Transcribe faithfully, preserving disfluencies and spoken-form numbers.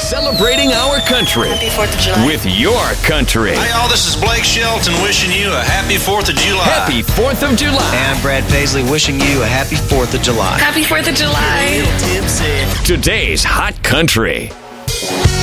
Celebrating our country. Happy fourth of July. With your country. Hey, y'all, this is Blake Shelton wishing you a happy fourth of July. Happy fourth of July. And Brad Paisley wishing you a happy fourth of July. Happy fourth of July. Today's Hot Country.